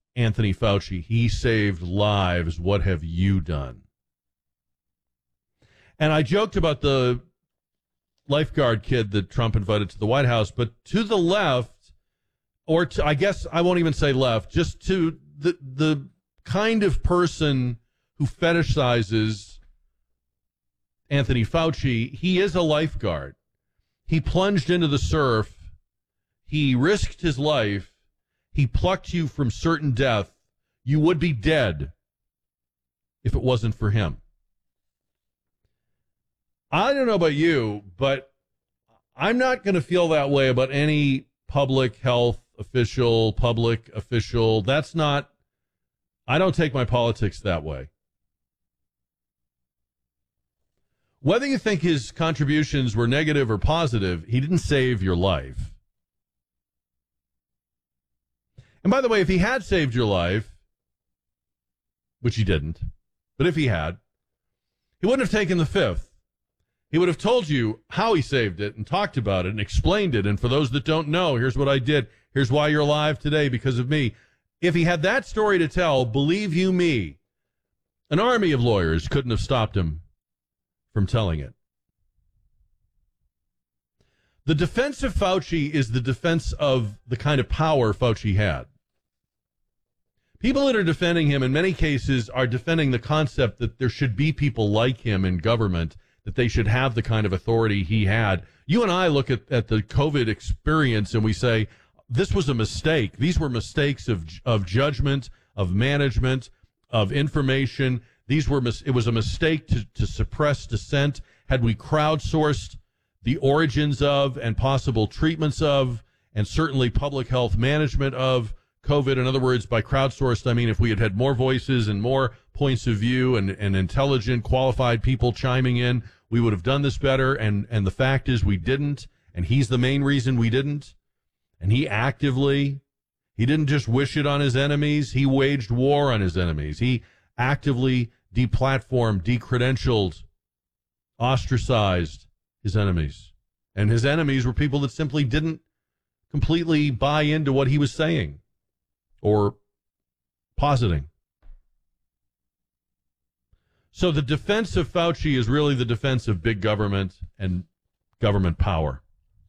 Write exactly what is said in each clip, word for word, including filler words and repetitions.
Anthony Fauci. He saved lives. What have you done? And I joked about the lifeguard kid that Trump invited to the White House, but to the left, or to, I guess I won't even say left, just to the the kind of person who fetishizes Anthony Fauci, he is a lifeguard. He plunged into the surf. He risked his life. He plucked you from certain death. You would be dead if it wasn't for him. I don't know about you, but I'm not going to feel that way about any public health official, public official. That's not, I don't take my politics that way. Whether you think his contributions were negative or positive, he didn't save your life. And by the way, if he had saved your life, which he didn't, but if he had, he wouldn't have taken the fifth. He would have told you how he saved it and talked about it and explained it. And for those that don't know, here's what I did. Here's why you're alive today, because of me. If he had that story to tell, believe you me, an army of lawyers couldn't have stopped him from telling it. The defense of Fauci is the defense of the kind of power Fauci had. People that are defending him in many cases are defending the concept that there should be people like him in government, that they should have the kind of authority he had. You and I look at, at the COVID experience and we say, this was a mistake. These were mistakes of of judgment, of management, of information. These were mis- it was a mistake to, to suppress dissent. Had we crowdsourced the origins of and possible treatments of, and certainly public health management of COVID, in other words, by crowdsourced, I mean if we had had more voices and more points of view and, and intelligent, qualified people chiming in, we would have done this better. And, and the fact is we didn't. And he's the main reason we didn't. And he actively, he didn't just wish it on his enemies. He waged war on his enemies. He actively deplatformed, decredentialed, ostracized his enemies. And his enemies were people that simply didn't completely buy into what he was saying or positing. So the defense of Fauci is really the defense of big government and government power.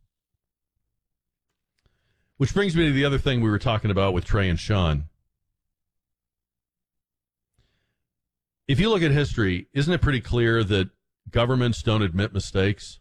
Which brings me to the other thing we were talking about with Trey and Sean. If you look at history, isn't it pretty clear that governments don't admit mistakes?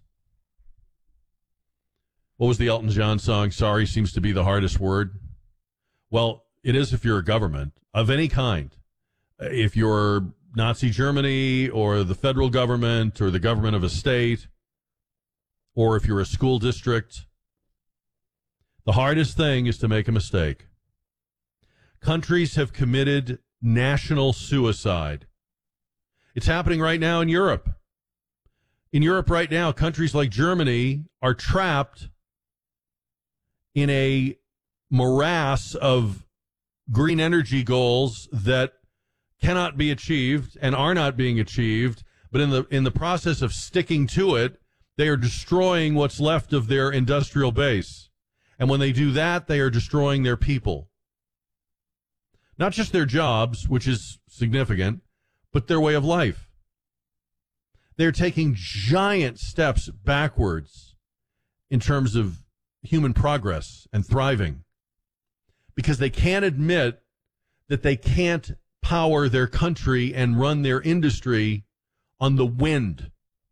What was the Elton John song? Sorry seems to be the hardest word. Well, it is if you're a government of any kind. If you're Nazi Germany or the federal government or the government of a state, or if you're a school district, the hardest thing is to make a mistake. Countries have committed national suicide. It's happening right now in Europe. In Europe right now, countries like Germany are trapped in a morass of green energy goals that cannot be achieved and are not being achieved. But in the in the process of sticking to it, they are destroying what's left of their industrial base. And when they do that, they are destroying their people. Not just their jobs, which is significant, but their way of life. They're taking giant steps backwards in terms of human progress and thriving because they can't admit that they can't power their country and run their industry on the wind.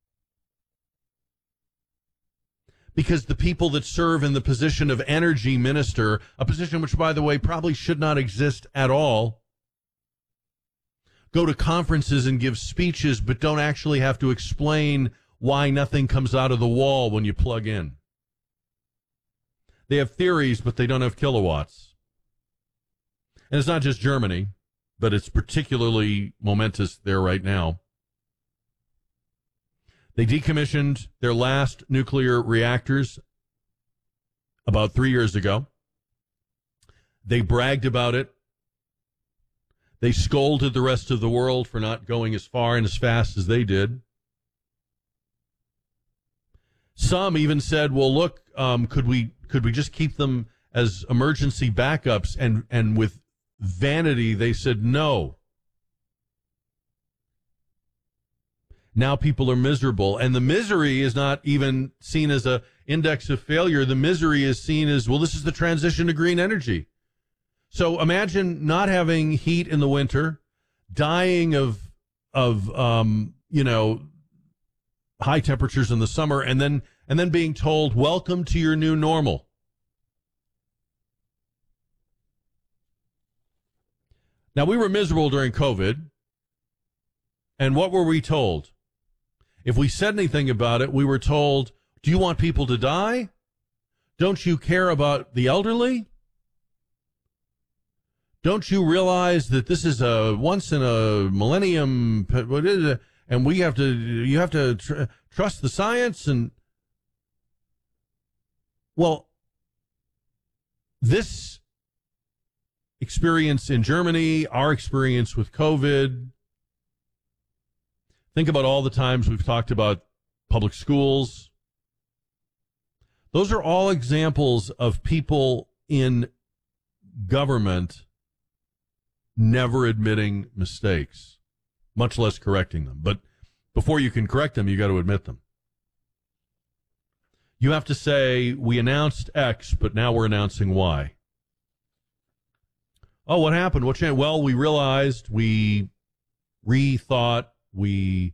Because the people that serve in the position of energy minister, a position which, by the way, probably should not exist at all, go to conferences and give speeches, but don't actually have to explain why nothing comes out of the wall when you plug in. They have theories, but they don't have kilowatts. And it's not just Germany, but it's particularly momentous there right now. They decommissioned their last nuclear reactors about three years ago. They bragged about it. They scolded the rest of the world for not going as far and as fast as they did. Some even said, well, look, um, could we could we just keep them as emergency backups and, and with vanity, they said no. Now people are miserable, and the misery is not even seen as a index of failure. The misery is seen as, well, this is the transition to green energy. So imagine not having heat in the winter, dying of of um, you know, high temperatures in the summer, and then and then being told, welcome to your new normal. Now, we were miserable during COVID, and what were we told? If we said anything about it, we were told, do you want people to die? Don't you care about the elderly? Don't you realize that this is a once in a millennium, what is it? And we have to, you have to tr- trust the science? And, well, this experience in Germany, our experience with COVID, think about all the times we've talked about public schools. Those are all examples of people in government never admitting mistakes, much less correcting them. But before you can correct them, you got to admit them. You have to say, we announced X, but now we're announcing Y. Oh, what happened? What changed? Well, we realized, we rethought, we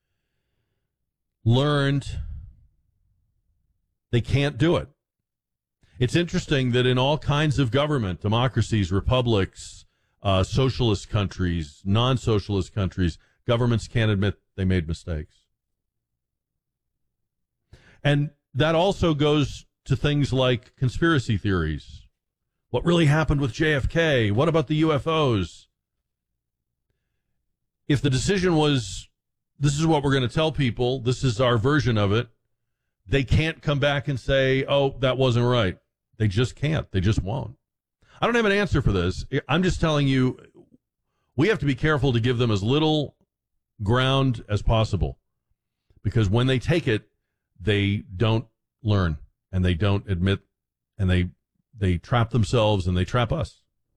learned. They can't do it. It's interesting that in all kinds of government, democracies, republics, uh, socialist countries, non-socialist countries, governments can't admit they made mistakes. And that also goes to things like conspiracy theories. What really happened with J F K? What about the U F Os? If the decision was, this is what we're going to tell people, this is our version of it, they can't come back and say, oh, that wasn't right. They just can't. They just won't. I don't have an answer for this. I'm just telling you, we have to be careful to give them as little ground as possible. Because when they take it, they don't learn, and they don't admit, and they they trap themselves, and they trap us.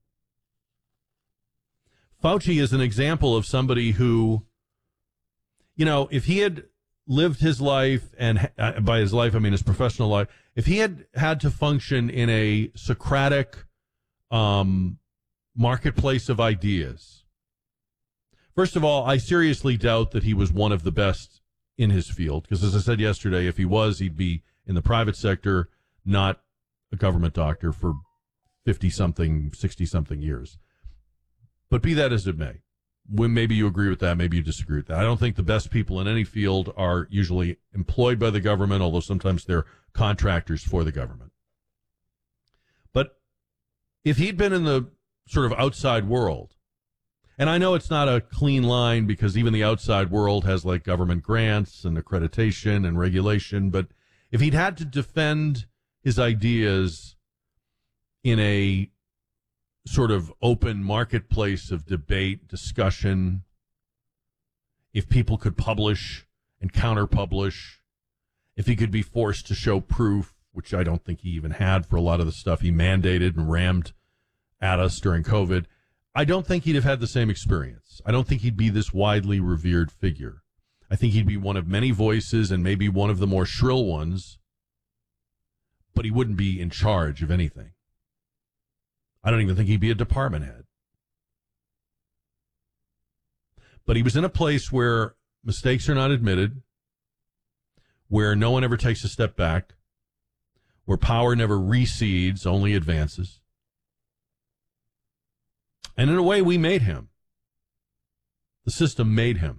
Fauci is an example of somebody who, you know, if he had lived his life, and uh, by his life I mean his professional life, if he had had to function in a Socratic um, marketplace of ideas, first of all, I seriously doubt that he was one of the best in his field, because as I said yesterday, if he was, he'd be in the private sector, not a government doctor for fifty-something, sixty-something years. But be that as it may, when maybe you agree with that, maybe you disagree with that. I don't think the best people in any field are usually employed by the government, although sometimes they're contractors for the government. But if he'd been in the sort of outside world, and I know it's not a clean line because even the outside world has like government grants and accreditation and regulation, but if he'd had to defend his ideas in a sort of open marketplace of debate, discussion, if people could publish and counter-publish, if he could be forced to show proof, which I don't think he even had for a lot of the stuff he mandated and rammed at us during COVID, I don't think he'd have had the same experience. I don't think he'd be this widely revered figure. I think he'd be one of many voices and maybe one of the more shrill ones, but he wouldn't be in charge of anything. I don't even think he'd be a department head. But he was in a place where mistakes are not admitted, where no one ever takes a step back, where power never recedes, only advances. And in a way, we made him. The system made him.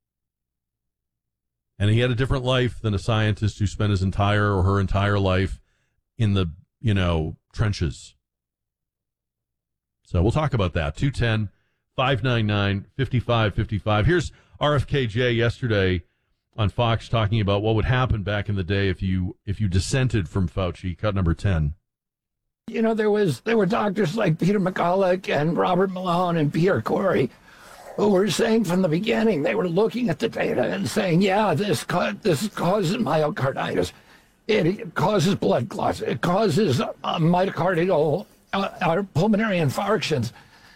And he had a different life than a scientist who spent his entire or her entire life in the, you know, trenches. So we'll talk about that. two one zero, five nine nine, five five five five. Here's R F K J yesterday on Fox talking about what would happen back in the day if you if you dissented from Fauci. Cut number ten. You know, there was there were doctors like Peter McCulloch and Robert Malone and Pierre Corey who were saying from the beginning, they were looking at the data and saying, yeah, this ca- this causes myocarditis. It causes blood clots. It causes uh, myocardial uh, pulmonary infarctions.